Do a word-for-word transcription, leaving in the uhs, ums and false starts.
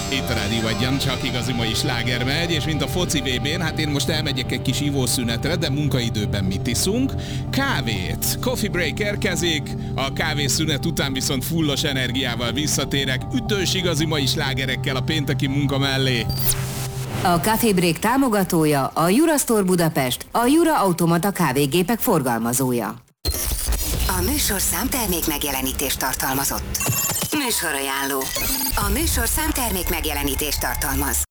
Itt a Rádió Egyen csak igazi mai sláger megy, és mint a foci vé bén, hát én most elmegyek egy kis ivószünetre, de munkaidőben mit iszunk? Kávét. Coffee break érkezik, a kávészünet után viszont fullos energiával visszatérek, ütős igazi mai slágerekkel a pénteki munka mellé. A Coffee Break támogatója a Jura Store Budapest, a Jura Automata kávégépek forgalmazója. A műsorszám termék megjelenítést tartalmazott. Műsorajánló. A műsorszám termék megjelenítést tartalmaz.